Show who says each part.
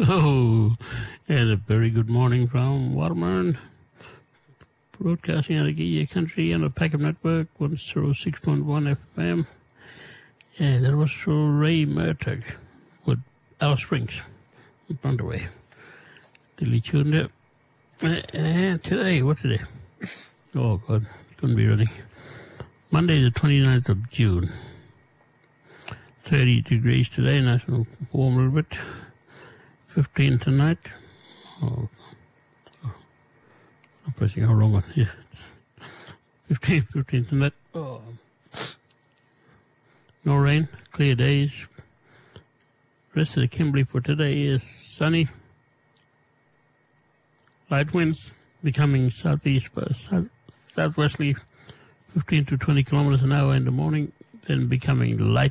Speaker 1: Hello, and a very good morning from Waterburn, broadcasting out of Gaya Country on the Packham Network, 106.1 FM. Yeah, that was Ray Murtagh with Alice Springs in Brundaway. Dilly tuned it. And today, what today? Oh, God, it's going to be running. Monday, the 29th of June. 30 degrees today, nice and warm a little bit. 15 tonight. I'm pressing the wrong one. Yeah. 15 tonight. Oh. No rain, clear days. Rest of the Kimberley for today is sunny. Light winds becoming southwesterly, 15 to 20 kilometers an hour in the morning, then becoming light